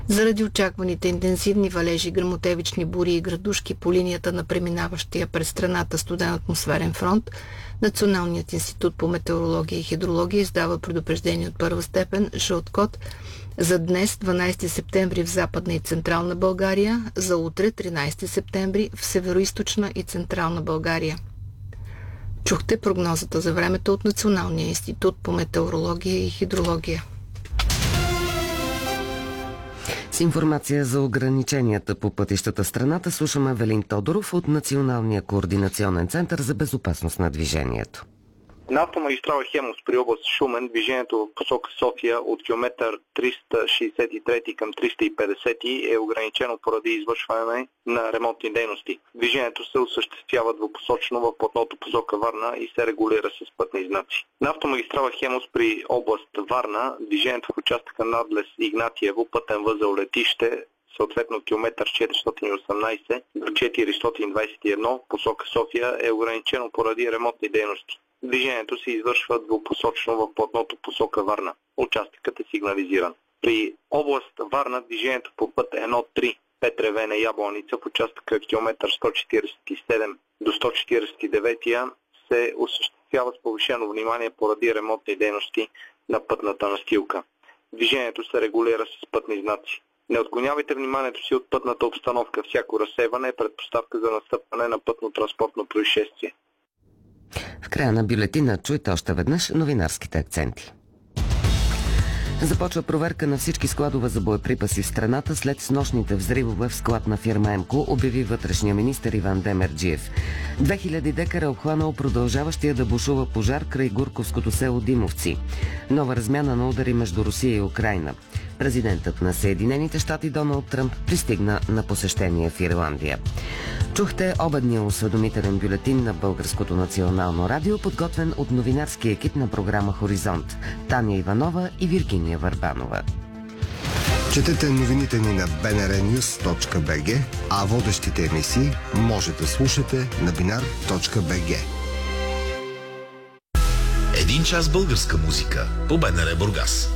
Заради очакваните интензивни валежи, гръмотевични бури и градушки по линията на преминаващия през страната студен атмосферен фронт, Националният институт по метеорология и хидрология издава предупреждение от първа степен жълт код за днес, 12 септември в Западна и Централна България, за утре, 13 септември в Североизточна и Централна България. Чухте прогнозата за времето от Националния институт по метеорология и хидрология. С информация за ограниченията по пътищата в страната слушаме Велин Тодоров от Националния координационен център за безопасност на движението. На автомагистрала Хемус при област Шумен движението в посока София от километър 363 към 350 е ограничено поради извършване на ремонтни дейности. Движението се осъществява двупосочно в платното посока Варна и се регулира с пътни знаци. На автомагистрала Хемус при област Варна движението в участъка надлез Игнатиево, пътен възел Летище, съответно километър 418 до 421 посока София е ограничено поради ремонтни дейности. Движението се извършва двупосочно в платното посока Варна. Участъкът е сигнализиран. При област Варна движението по път 1-3 Петревене Ябланица в участъка километър 147 до 149 се осъществява с повишено внимание поради ремонтни дейности на пътната настилка. Движението се регулира с пътни знаци. Не отклонявайте вниманието си от пътната обстановка. Всяко разсейване е предпоставка за настъпване на пътно-транспортно происшествие. В края на бюлетина чуйте още веднъж новинарските акценти. Започва проверка на всички складове за боеприпаси в страната след снощните взривове в склад на фирма ЕМКО, обяви вътрешния министър Иван Демерджиев. 2000 декара обхванал продължаващия да бушува пожар край Гурковското село Димовци. Нова размяна на удари между Русия и Украйна. Президентът на Съединените щати Доналд Тръмп пристигна на посещение в Ирландия. Чухте обедния осведомителен бюлетин на Българското национално радио, подготвен от новинарския екип на програма Хоризонт Таня Иванова и Виргиния Върбанова. Четете новините ни на bnrnews.bg, а водещите емисии може да слушате на binar.bg. Един час българска музика по БНР Бургас.